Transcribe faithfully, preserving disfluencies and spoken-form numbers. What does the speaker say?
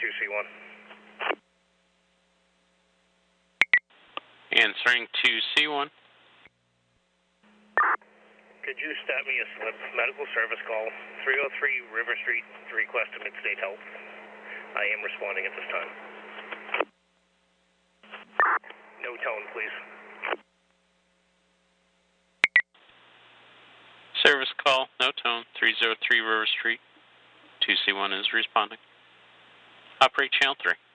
two C one. Answering two C one. Could you stat me a slip medical service call, three oh three River Street, to request a mid-state help? I am responding at this time. No tone, please. Service call, no tone, three oh three River Street, two C one is responding. Operate channel three.